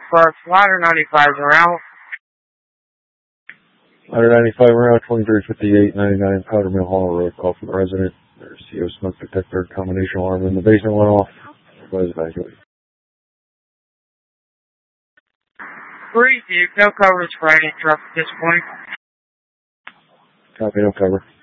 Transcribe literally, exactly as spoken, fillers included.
For Ladder ninety-five around. Ladder ninety-five around twenty-three fifty-eight ninety-nine Powder Mill Hall Road. Call from the resident. There's C O smoke detector combination alarm in the basement went off. Everybody's evacuated. Three, no coverage for any truck at this point. Copy, no cover.